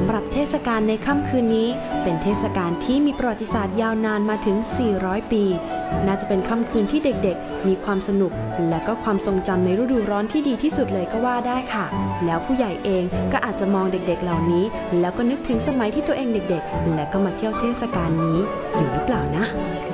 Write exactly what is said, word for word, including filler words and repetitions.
ำหรับเทศกาลในค่ำคืนนี้เป็นเทศกาลที่มีประวัติศาสตร์ยาวนานมาถึงสี่ร้อยปีน่าจะเป็นค่ำคืนที่เด็กๆมีความสนุกและก็ความทรงจำในฤดูร้อนที่ดีที่สุดเลยก็ว่าได้ค่ะแล้วผู้ใหญ่เองก็อาจจะมองเด็กๆเหล่านี้แล้วก็นึกถึงสมัยที่ตัวเองเด็กๆและก็มาเที่ยวเทศกาลนี้อยู่หรือเปล่านะ